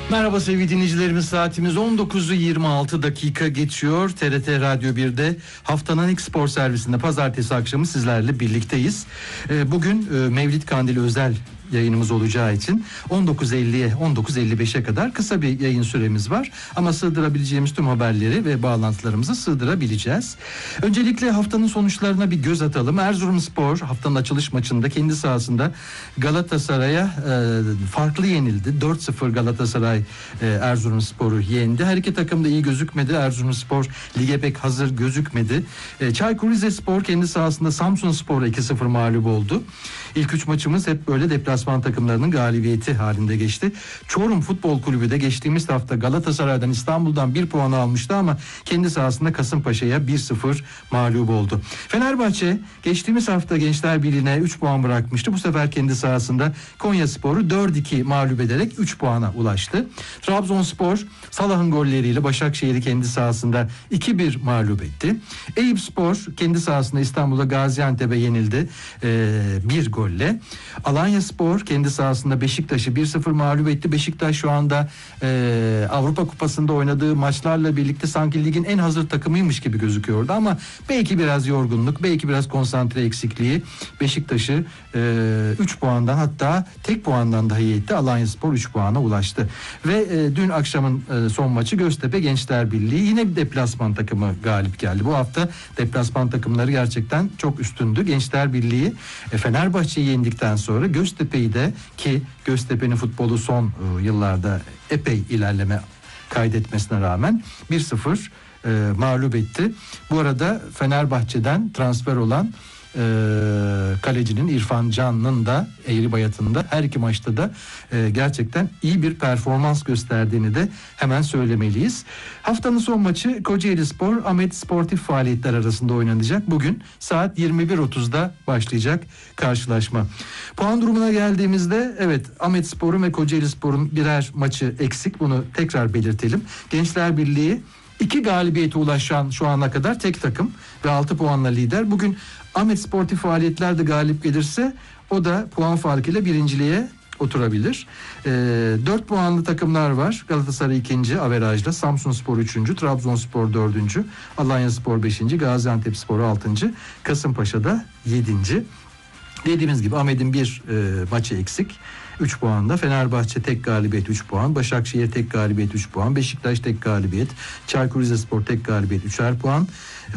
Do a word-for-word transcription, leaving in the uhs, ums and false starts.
Merhaba sevgili dinleyicilerimiz, saatimiz on dokuzu yirmi altı dakika geçiyor. T R T Radyo bir'de haftanın ilk spor servisinde pazartesi akşamı sizlerle birlikteyiz. Bugün Mevlid Kandili özel yayınımız olacağı için on dokuz elliye on dokuz elli beşe kadar kısa bir yayın süremiz var. Ama sığdırabileceğimiz tüm haberleri ve bağlantılarımızı sığdırabileceğiz. Öncelikle haftanın sonuçlarına bir göz atalım. Erzurumspor haftanın açılış maçında kendi sahasında Galatasaray'a e, farklı yenildi. dört sıfır Galatasaray e, Erzurumspor'u yendi. Her iki takım da iyi gözükmedi. Erzurumspor lige pek hazır gözükmedi. E, Çaykur Rizespor kendi sahasında Samsunspor'a iki sıfır mağlup oldu. İlk üç maçımız hep böyle deplasman takımlarının galibiyeti halinde geçti. Çorum Futbol Kulübü de geçtiğimiz hafta Galatasaray'dan, İstanbul'dan bir puan almıştı ama kendi sahasında Kasımpaşa'ya bir sıfır mağlup oldu. Fenerbahçe geçtiğimiz hafta Gençler Birliği'ne üç puan bırakmıştı. Bu sefer kendi sahasında Konyaspor'u dört iki mağlup ederek üç puana ulaştı. Trabzonspor Salah'ın golleriyle Başakşehir'i kendi sahasında iki bir mağlup etti. Eyüpspor kendi sahasında İstanbul'da Gaziantep'e yenildi ee, bir golle. Alanyaspor kendi sahasında Beşiktaş'ı bir sıfır mağlup etti. Beşiktaş şu anda e, Avrupa Kupası'nda oynadığı maçlarla birlikte sanki ligin en hazır takımıymış gibi gözüküyordu ama belki biraz yorgunluk, belki biraz konsantre eksikliği Beşiktaş'ı e, üç puandan, hatta tek puandan dahi etti. Alanyaspor üç puana ulaştı. Ve e, dün akşamın e, son maçı Göztepe Gençler Birliği, yine bir deplasman takımı galip geldi. Bu hafta deplasman takımları gerçekten çok üstündü. Gençler Birliği e, Fenerbahçe'yi yendikten sonra Göztepe'yi de, ki Göztepe'nin futbolu son e, yıllarda epey ilerleme kaydetmesine rağmen bir sıfır e, mağlup etti. Bu arada Fenerbahçe'den transfer olan e, kalecinin İrfan Can'ın da Eğri Bayat'ın da her iki maçta da e, gerçekten iyi bir performans gösterdiğini de hemen söylemeliyiz. Haftanın son maçı Kocaelispor Ahmet Sportif Faaliyetler arasında oynanacak. Bugün saat yirmi bir otuzda başlayacak karşılaşma. Puan durumuna geldiğimizde evet, Ahmetspor'un ve Kocaelispor'un birer maçı eksik. Bunu tekrar belirtelim. Gençler Birliği iki galibiyete ulaşan şu ana kadar tek takım ve altı puanla lider. Bugün Ahmet Sportif Faaliyetler de galip gelirse o da puan farkıyla birinciliğe oturabilir. E, dört puanlı takımlar var. Galatasaray ikinci averajla, Samsunspor üçüncü, Trabzonspor dördüncü, Alanyaspor beşinci, Gaziantepspor altıncı, Kasımpaşa da yedinci. Dediğimiz gibi Ahmet'in bir e, maçı eksik, üç puanda. Fenerbahçe tek galibiyet üç puan, Başakşehir tek galibiyet üç puan, Beşiktaş tek galibiyet, Çaykur Rizespor tek galibiyet üçer puan.